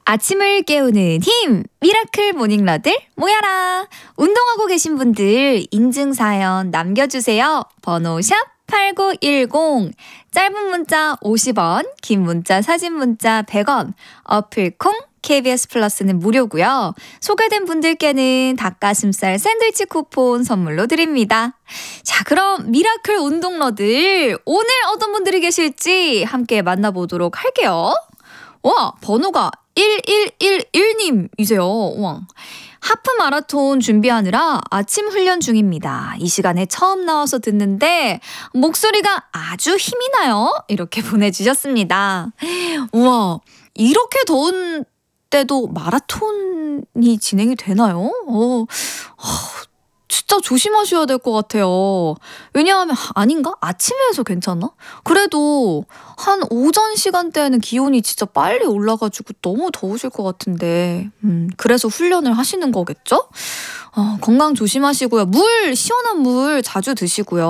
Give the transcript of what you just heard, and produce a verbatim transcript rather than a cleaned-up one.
아침을 깨우는 힘! 미라클 모닝러들 모여라! 운동하고 계신 분들 인증사연 남겨주세요. 번호 샵 팔구일공, 짧은 문자 오십 원, 긴 문자 사진 문자 백 원, 어플 콩 케이비에스 플러스는 무료고요. 소개된 분들께는 닭가슴살 샌드위치 쿠폰 선물로 드립니다. 자, 그럼 미라클 운동러들 오늘 어떤 분들이 계실지 함께 만나보도록 할게요. 와, 번호가 일일일일님이세요. 와. 하프 마라톤 준비하느라 아침 훈련 중입니다. 이 시간에 처음 나와서 듣는데 목소리가 아주 힘이 나요. 이렇게 보내주셨습니다. 우와, 이렇게 더운 때도 마라톤이 진행이 되나요? 어, 어, 진짜 조심하셔야 될 것 같아요. 왜냐하면 아닌가? 아침에 해서 괜찮나? 그래도 한 오전 시간대에는 기온이 진짜 빨리 올라가지고 너무 더우실 것 같은데 음, 그래서 훈련을 하시는 거겠죠? 어, 건강 조심하시고요. 물, 시원한 물 자주 드시고요.